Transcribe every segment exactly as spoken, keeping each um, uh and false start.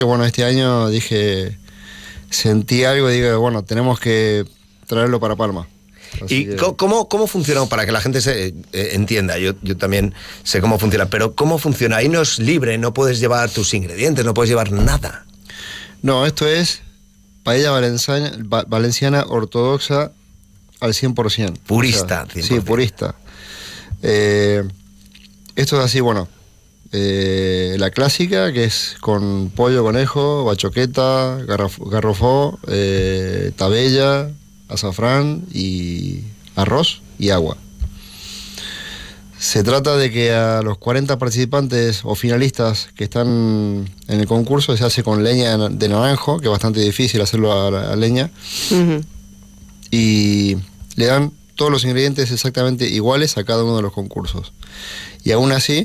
Bueno, este año dije, sentí algo y digo, bueno, tenemos que traerlo para Palma. Así ¿Y que... cómo, cómo funciona? Para que la gente se eh, entienda, yo, yo también sé cómo funciona, pero ¿cómo funciona? Ahí no es libre, no puedes llevar tus ingredientes, no puedes llevar nada. No, esto es paella valenciana, va, valenciana ortodoxa al cien por ciento. Purista, o sea, cien por ciento. Sí, purista. Eh, esto es así, bueno, eh, la clásica, que es con pollo, conejo, bachoqueta, garraf, garrofó, eh, tabella, azafrán y arroz y agua. Se trata de que a los cuarenta participantes o finalistas que están en el concurso se hace con leña de naranjo, que es bastante difícil hacerlo a, a leña, uh-huh. y le dan todos los ingredientes exactamente iguales a cada uno de los concursos. Y aún así,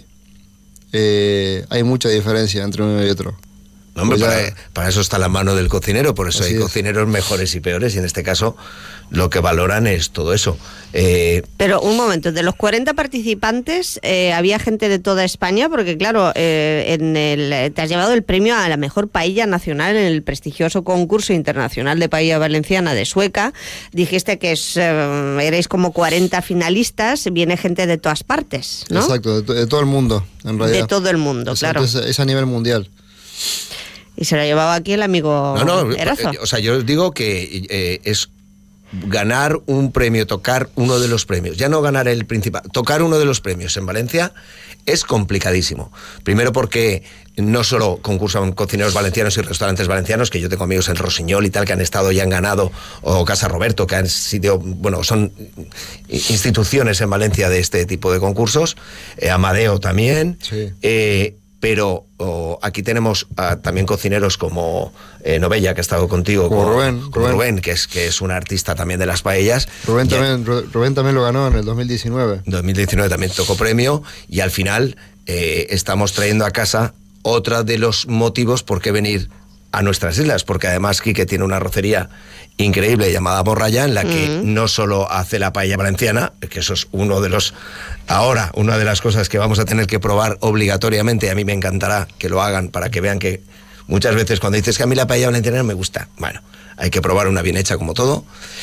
eh, hay mucha diferencia entre uno y otro. No, hombre, pues para, para eso está la mano del cocinero, por eso hay es. cocineros mejores y peores, y en este caso lo que valoran es todo eso. Eh... Pero un momento, de los cuarenta participantes, eh, ¿había gente de toda España? Porque claro, eh, en el, te has llevado el premio a la mejor paella nacional en el prestigioso concurso internacional de paella valenciana de Sueca. Dijiste que es, eh, erais como cuarenta finalistas, viene gente de todas partes, ¿no? Exacto, de, to- de todo el mundo, en realidad. De todo el mundo, Exacto, claro. Es, es a nivel mundial. Y se lo llevaba aquí el amigo No, no, Erazo. o sea, yo os digo que eh, es ganar un premio, tocar uno de los premios, ya no ganar el principal, tocar uno de los premios en Valencia es complicadísimo. Primero porque no solo concursan cocineros valencianos y restaurantes valencianos, que yo tengo amigos en Rossinyol y tal, que han estado y han ganado, o Casa Roberto, que han sido, bueno, son instituciones en Valencia de este tipo de concursos, eh, Amadeo también, sí. eh, pero oh, aquí tenemos uh, también cocineros como eh, Novella, que ha estado contigo, como con, Rubén, con Rubén. Rubén, que es, que es un artista también de las paellas. Rubén y también, Rubén también lo ganó en el dos mil diecinueve. En dos mil diecinueve también tocó premio, y al final eh, estamos trayendo a casa otro de los motivos por qué venir a nuestras islas, porque además Quique tiene una arrocería increíble llamada Morralla, en la que mm. no solo hace la paella valenciana, que eso es uno de los, ahora, una de las cosas que vamos a tener que probar obligatoriamente, y a mí me encantará que lo hagan para que vean que muchas veces cuando dices que a mí la paella valenciana no me gusta, bueno, hay que probar una bien hecha como todo,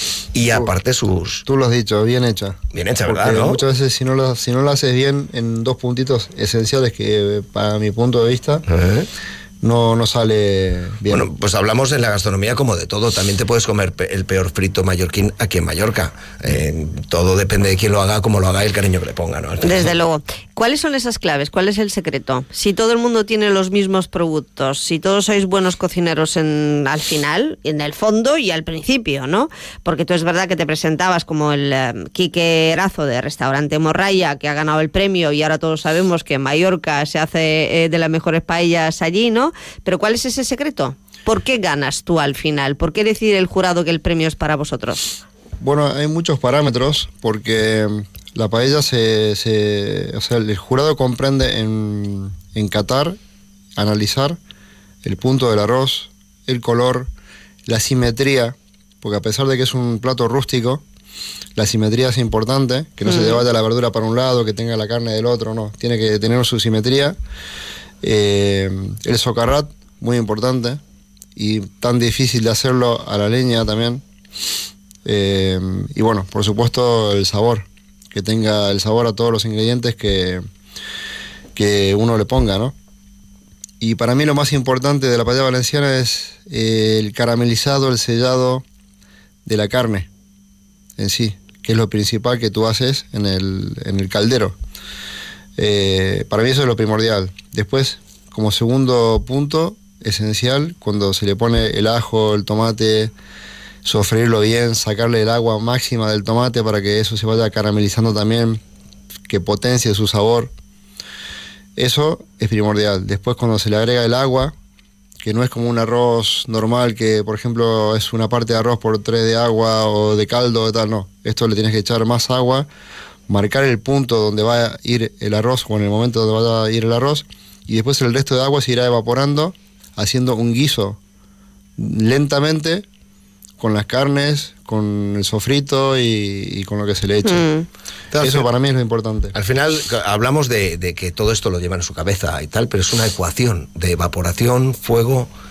y tú, aparte sus... Tú lo has dicho, bien hecha. Bien hecha, porque ¿verdad? ¿No? Muchas veces si no, lo, si no lo haces bien en dos puntitos esenciales que para mi punto de vista... Uh-huh. No, no sale bien. Bueno, pues hablamos en la gastronomía como de todo. También te puedes comer el peor frito mallorquín aquí en Mallorca. Eh, todo depende de quién lo haga, cómo lo haga y el cariño que le ponga, ¿no? Desde luego. ¿Cuáles son esas claves? ¿Cuál es el secreto? Si todo el mundo tiene los mismos productos, si todos sois buenos cocineros en, al final, en el fondo y al principio, ¿no? Porque tú es verdad que te presentabas como el um, Quique Erazo de Restaurante Morralla, que ha ganado el premio, y ahora todos sabemos que en Mallorca se hace eh, de las mejores paellas allí, ¿no? Pero ¿cuál es ese secreto? ¿Por qué ganas tú al final? ¿Por qué decide el jurado que el premio es para vosotros? Bueno, hay muchos parámetros, porque la paella se... se o sea, el jurado comprende en, en catar, analizar el punto del arroz, el color, la simetría, porque a pesar de que es un plato rústico, la simetría es importante, que no mm. se te vaya la verdura para un lado, que tenga la carne del otro, no, tiene que tener su simetría. Eh, el socarrat, muy importante, y tan difícil de hacerlo a la leña también. Eh, y bueno, por supuesto el sabor, que tenga el sabor a todos los ingredientes que, que uno le ponga, ¿no? Y para mí lo más importante de la paella valenciana es eh, el caramelizado, el sellado de la carne en sí, que es lo principal que tú haces en el, en el caldero. Eh, para mí eso es lo primordial. Después, como segundo punto esencial, cuando se le pone el ajo, el tomate, sofreírlo bien, sacarle el agua máxima del tomate para que eso se vaya caramelizando también, que potencie su sabor. Eso es primordial. Después, cuando se le agrega el agua, que no es como un arroz normal, que por ejemplo es una parte de arroz por tres de agua o de caldo, de tal, no. Esto le tienes que echar más agua, marcar el punto donde va a ir el arroz o en el momento donde va a ir el arroz, y después el resto de agua se irá evaporando, haciendo un guiso lentamente con las carnes, con el sofrito y, y con lo que se le eche. Mm. Eso para mí es lo importante. Al final hablamos de, de que todo esto lo llevan en su cabeza y tal, pero es una ecuación de evaporación, fuego